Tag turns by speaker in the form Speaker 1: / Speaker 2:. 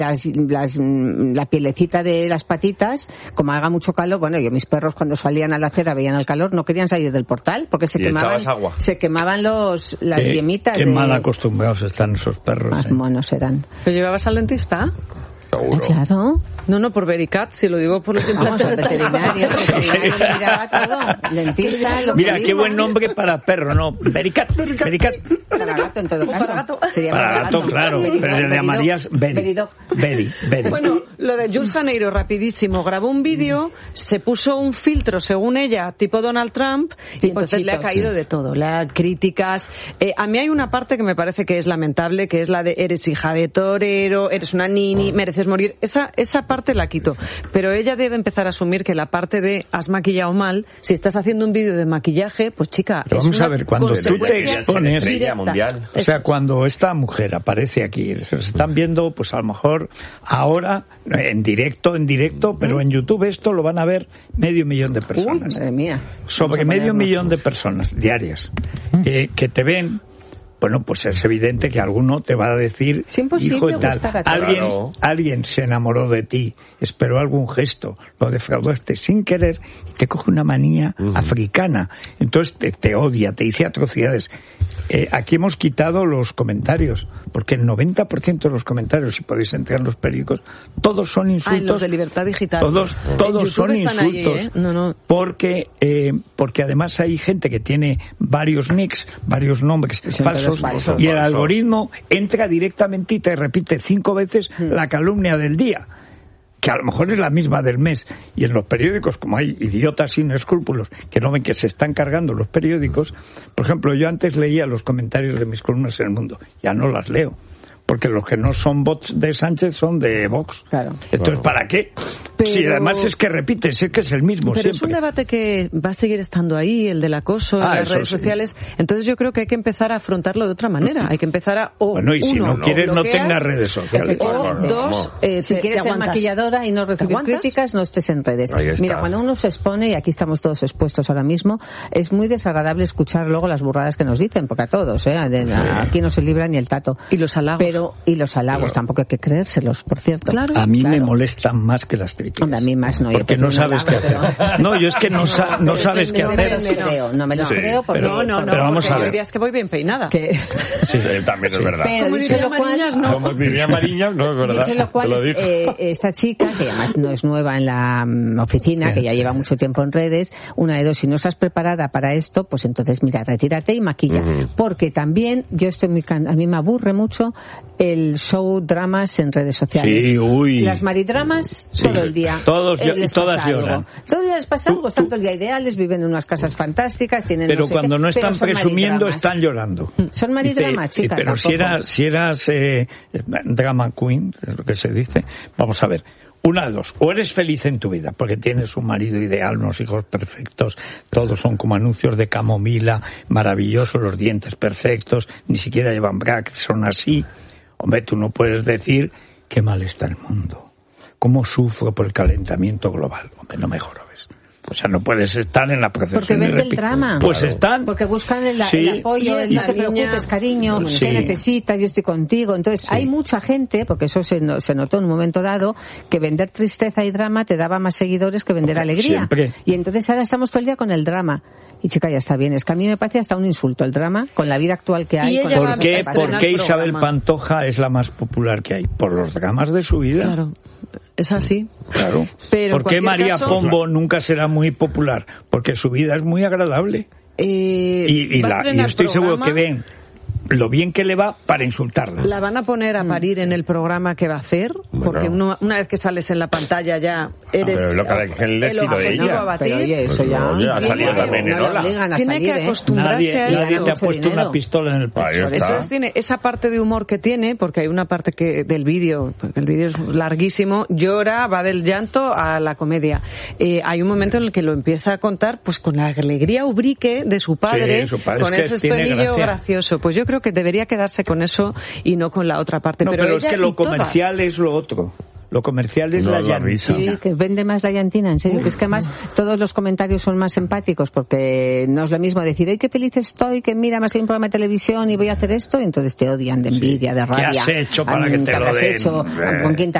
Speaker 1: la pielecita de las patitas, como haga mucho calor, bueno, yo mis perros cuando salían a la acera veían el calor, no querían salir del portal porque se quemaban las yemitas.
Speaker 2: Qué mal acostumbrados están esos perros.
Speaker 1: Más monos eran.
Speaker 3: ¿Te llevabas al dentista?
Speaker 1: Seguro. Claro.
Speaker 3: No, por Vericat, si lo digo por los implantes.
Speaker 1: Vamos, al veterinario lo miraba todo. Dentista,
Speaker 2: mira, qué buen nombre para perro, ¿no? Vericat.
Speaker 1: Para gato, en todo caso.
Speaker 2: Para gato, claro. Pero le llamarías Beri.
Speaker 3: Bueno, lo de Jules Janeiro, rapidísimo. Grabó un vídeo, se puso un filtro, según ella, tipo Donald Trump, y entonces le ha caído de todo. Le ha críticas. A mí hay una parte que me parece que es lamentable, que es la de eres hija de torero, eres una nini, mereces morir. Esa parte la quito. Pero ella debe empezar a asumir que la parte de has maquillado mal, si estás haciendo un vídeo de maquillaje, pues chica,
Speaker 2: pero vamos a ver, cuando tú te expones,
Speaker 4: mundial.
Speaker 2: O sea, cuando esta mujer aparece aquí, se están viendo, pues a lo mejor ahora, en directo, pero en YouTube esto lo van a ver 500.000 de personas.
Speaker 1: Uy, madre mía.
Speaker 2: Sobre 500.000 de personas diarias que te ven. Bueno, pues es evidente que alguno te va a decir, hijo de tal, alguien se enamoró de ti, esperó algún gesto, lo defraudaste sin querer y te coge una manía africana. Entonces te odia, te dice atrocidades. Aquí hemos quitado los comentarios, porque el 90% de los comentarios, si podéis entrar en los periódicos, todos son insultos.
Speaker 3: En los de Libertad Digital.
Speaker 2: Todos son insultos.
Speaker 3: Ahí,
Speaker 2: Porque además hay gente que tiene varios nicks, varios nombres falsos, y el algoritmo entra directamente y te repite 5 veces la calumnia del día, que a lo mejor es la misma del mes. Y en los periódicos, como hay idiotas sin escrúpulos que no ven que se están cargando los periódicos, por ejemplo, yo antes leía los comentarios de mis columnas en El Mundo, ya no las leo, porque los que no son bots de Sánchez son de Vox.
Speaker 1: Claro.
Speaker 2: Entonces, ¿para qué? Si además es que repites, es que es el mismo
Speaker 3: pero
Speaker 2: siempre.
Speaker 3: Es un debate que va a seguir estando ahí, el del acoso en las redes sociales. Entonces yo creo que hay que empezar a afrontarlo de otra manera. Hay que empezar a...
Speaker 2: Bueno, y si no quieres, no tengas redes sociales.
Speaker 3: O dos,
Speaker 1: si quieres ser maquilladora y no recibir críticas, no estés en redes. Mira, cuando uno se expone, y aquí estamos todos expuestos ahora mismo, es muy desagradable escuchar luego las burradas que nos dicen, porque a todos, aquí no se libra ni el tato.
Speaker 3: Y los halagos.
Speaker 1: Y los halagos tampoco hay que creérselos, por cierto.
Speaker 3: Claro.
Speaker 2: A mí me molestan más que las críticas.
Speaker 1: Hombre, a mí más no.
Speaker 2: Porque no sabes qué hacer. No, yo es que no sabes qué hacer.
Speaker 1: No me los creo porque...
Speaker 3: Pero vamos a ver. Hay días que voy bien peinada.
Speaker 4: Sí, también es verdad.
Speaker 1: Pero dicho lo cual...
Speaker 4: Como diría Mariñas, no es verdad.
Speaker 1: Dicho lo cual, esta chica, que además no es nueva en la oficina, que ya lleva mucho tiempo en redes, una de dos, si no estás preparada para esto, pues entonces, mira, retírate y maquilla. Porque también yo estoy a mí me aburre mucho el show dramas en redes sociales.
Speaker 2: Sí, uy.
Speaker 1: Las maridramas todo el día.
Speaker 2: Todas lloran.
Speaker 1: Todos les pasa algo, están todo el día ideales, viven en unas casas fantásticas, tienen
Speaker 2: pero cuando no están presumiendo están llorando.
Speaker 1: Son maridramas, chicas.
Speaker 2: Pero si eras drama queen, es lo que se dice, vamos a ver. Una de dos, o eres feliz en tu vida porque tienes un marido ideal, unos hijos perfectos, todos son como anuncios de camomila, maravillosos, los dientes perfectos, ni siquiera llevan brackets, son así. Hombre, tú no puedes decir qué mal está el mundo, cómo sufro por el calentamiento global. Hombre, no me jorobes. O sea, no puedes estar en la procesión.
Speaker 1: Porque vende el drama.
Speaker 2: Pues están.
Speaker 1: Porque buscan el apoyo, no te preocupes, cariño, ¿qué necesitas? Yo estoy contigo. Entonces, hay mucha gente, porque eso se notó en un momento dado, que vender tristeza y drama te daba más seguidores que vender alegría.
Speaker 2: Siempre.
Speaker 1: Y entonces ahora estamos todo el día con el drama. Y chica, ya está bien. Es que a mí me parece hasta un insulto el drama, con la vida actual que hay.
Speaker 2: ¿Por qué Isabel Pantoja es la más popular que hay? Por los dramas de su vida.
Speaker 3: Claro. Es así.
Speaker 2: Claro.
Speaker 3: Pero
Speaker 2: ¿por qué María Pombo nunca será muy popular? Porque su vida es muy agradable. Y estoy seguro que ven lo bien que le va para insultarla.
Speaker 3: La van a poner a parir en el programa que va a hacer, porque una vez que sales en la pantalla ya eres
Speaker 4: lo que el estilo de ella.
Speaker 3: A batir.
Speaker 1: Pero oye, eso ya...
Speaker 4: ha salido también en Ola.
Speaker 3: Tiene que acostumbrarse a esto.
Speaker 2: Nadie te ha puesto una pistola en el pecho.
Speaker 3: Eso tiene esa parte de humor que tiene, porque hay una parte del vídeo, porque el vídeo es larguísimo, llora, va del llanto a la comedia. Hay un momento en el que lo empieza a contar pues con la alegría ubrique de su padre, con ese estonillo gracioso. Pues yo creo que debería quedarse con eso y no con la otra parte.
Speaker 2: No, pero es que lo comercial es lo otro. Lo comercial es la llantina.
Speaker 1: Sí, que vende más la llantina, en serio. Que es que además todos los comentarios son más empáticos, porque no es lo mismo decir, ¡ay, qué feliz estoy! Que mira, más hay un programa de televisión y voy a hacer esto, y entonces te odian de envidia, de rabia.
Speaker 2: ¿Qué has hecho para que te lo den?
Speaker 1: ¿Con quién te